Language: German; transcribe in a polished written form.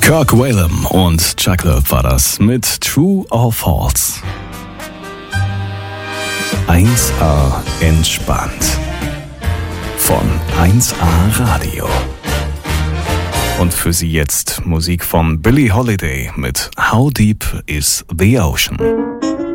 Kirk Whalum und Chuck Love war das mit True or False. 1A entspannt von 1A Radio. Und für Sie jetzt Musik von Billie Holiday mit How Deep is the Ocean.